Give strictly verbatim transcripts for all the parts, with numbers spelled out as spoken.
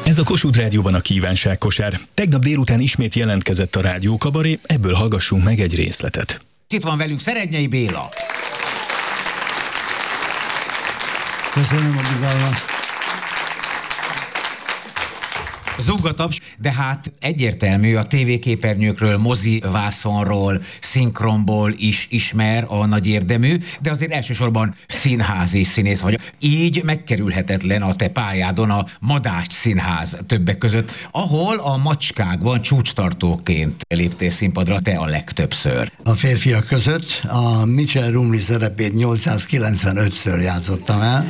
Ez a Kossuth Rádióban a kívánságkosár. Tegnap délután ismét jelentkezett a rádiókabaré, ebből hallgassunk meg egy részletet. Itt van velünk Szerednyei Béla. Köszönöm a bizalmat. Zúgataps, de hát egyértelmű, a tévéképernyőkről, mozi vászonról, szinkronból is ismer a nagy érdemű, de azért elsősorban színházi színész vagy. Így megkerülhetetlen a te pályádon a Madách Színház többek között, ahol a Macskákban csúcstartóként léptél színpadra te a legtöbbször. A férfiak között a Mitchell Rumley szerepét nyolcszázkilencvenötször játszottam el.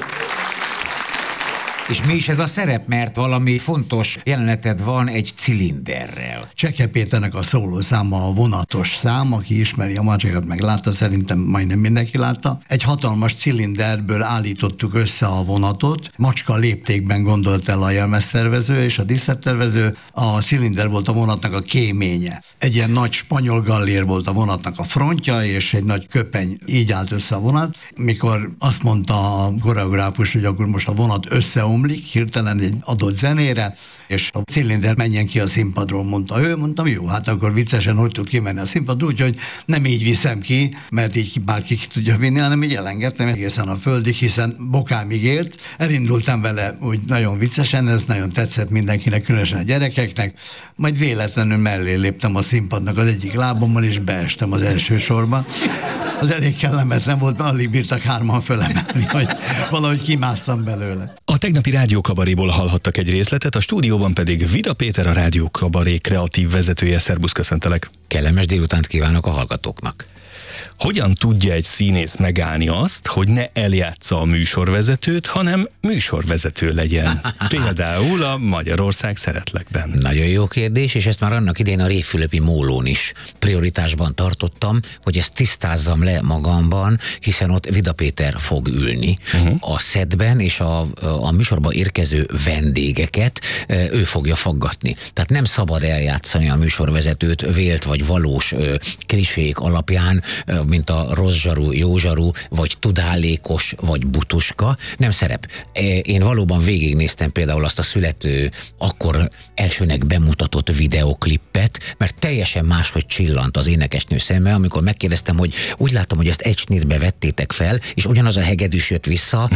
És mi is ez a szerep, mert valami fontos jeleneted van egy cilinderrel. Cseke Péternek a szóló száma a vonatos szám, aki ismeri a Macskákat, meg látta, szerintem majdnem mindenki látta. Egy hatalmas cilinderből állítottuk össze a vonatot, macska léptékben gondolt el a jelmeztervező és a díszlettervező. A cilinder volt a vonatnak a kéménye. Egy ilyen nagy spanyol gallér volt a vonatnak a frontja, és egy nagy köpeny, így állt össze a vonat. Mikor azt mondta a koreográfus, hogy akkor most a vonat összeomlik hirtelen egy adott zenére, és a cilinder menjen ki a színpadról, mondta ő, mondtam, jó, hát akkor viccesen hogy tud kimenni a színpadról, úgyhogy nem így viszem ki, mert így bárki ki tudja vinni, hanem így elengedtem egészen a földig, hiszen bokámig ért. Elindultam vele úgy nagyon viccesen, ez nagyon tetszett mindenkinek, különösen a gyerekeknek, majd véletlenül mellé léptem a színpadnak az egyik lábommal, és beestem az első sorba. Az elég kellemetlen volt, mert alig bírtak hárman fölemelni, hogy valahogy kimásszam belőle. A tegnapi rádiókabaréból hallhattak egy részletet, a stúdióban pedig Vida Péter, a rádiókabaré kreatív vezetője. Szerbusz, köszöntelek. Kellemes délutánt kívánok a hallgatóknak. Hogyan tudja egy színész megállni azt, hogy ne eljátsza a műsorvezetőt, hanem műsorvezető legyen? Például a Magyarország Szeretlekben. Nagyon jó kérdés, és ezt már annak idején a Révfülöpi Mólón is prioritásban tartottam, hogy ezt tisztázzam le magamban, hiszen ott Vida Péter fog ülni uh-huh. a szedben, és a, a műsorba érkező vendégeket ő fogja faggatni. Tehát nem szabad eljátszani a műsorvezetőt vélt vagy valós klisék alapján, mint a rossz zsarú, jó zsarú, vagy tudálékos, vagy butuska. Nem szerep. Én valóban végignéztem például azt a születő, akkor elsőnek bemutatott videoklippet, mert teljesen máshogy csillant az énekesnő szeme, amikor megkérdeztem, hogy úgy látom, hogy ezt egy snitbe vettétek fel, és ugyanaz a hegedűs jött vissza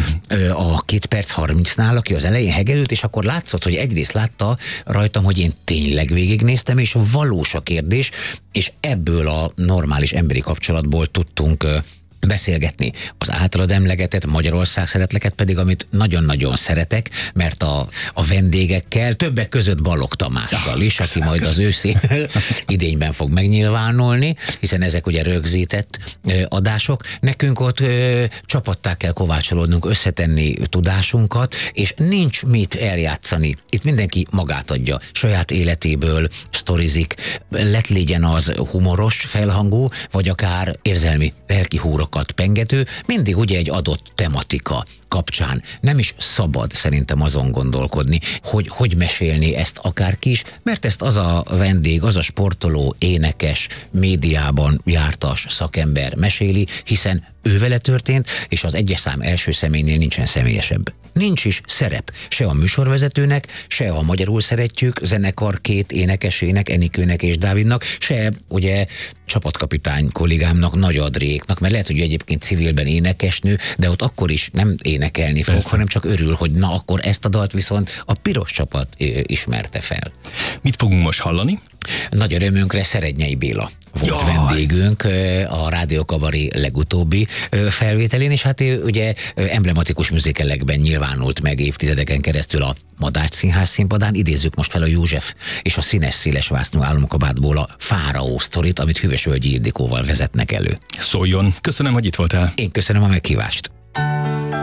a két perc harmincnál, aki az elején hegedűt, és akkor látszott, hogy egyrészt látta rajtam, hogy én tényleg végignéztem, és valós a kérdés, és ebből a normális emberi kapcsolatból tudtunk beszélgetni. Az általad emlegetett Magyarország Szeretleket pedig, amit nagyon-nagyon szeretek, mert a, a vendégekkel, többek között Balogh Tamással is, aki majd az őszi idényben fog megnyilvánulni, hiszen ezek ugye rögzített adások. Nekünk ott ö, csapattá kell kovácsolódnunk, összetenni tudásunkat, és nincs mit eljátszani. Itt mindenki magát adja, saját életéből sztorizik, lett legyen az humoros, felhangú, vagy akár érzelmi, lelki húrok pengető, mindig ugye egy adott tematika kapcsán. Nem is szabad szerintem azon gondolkodni, hogy hogy mesélni ezt akárki is, mert ezt az a vendég, az a sportoló, énekes, médiában jártas szakember meséli, hiszen ő vele történt, és az egyes szám első személynél nincsen személyesebb. Nincs is szerep, se a műsorvezetőnek, se a Magyarul Szeretjük zenekar két énekesének, Enikőnek és Dávidnak, se ugye csapatkapitány kollégámnak, Nagy Adréknak, mert lehet, hogy egyébként civilben énekesnő, de ott akkor is nem énekelni fog, hanem csak örül, hogy na akkor ezt a dalt viszont a piros csapat ismerte fel. Mit fogunk most hallani? Nagy örömünkre Szerednyei Béla volt Jaj. vendégünk a rádiókabaré legutóbbi felvételén, és hát ő ugye emblematikus műzikelekben nyilvánult meg évtizedeken keresztül a Madách Színház színpadán. Idézzük most fel a József és a Színes szélesvásznú álomkabátból a Fáraó sztorit, amit Hűvösvölgyi Ildikóval vezetnek elő. Szóljon! Köszönöm, hogy itt voltál. Én köszönöm a meghívást.